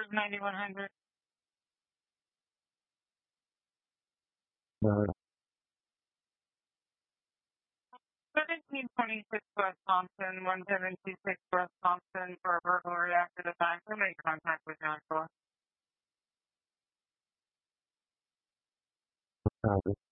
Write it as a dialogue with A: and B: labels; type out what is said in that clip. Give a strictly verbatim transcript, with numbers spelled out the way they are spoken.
A: ninety-one hundred.
B: No,
A: seventeen twenty-six West Thompson, one seven two six West Thompson for a burglary after the fact. We'll make contact with Joshua.
B: no,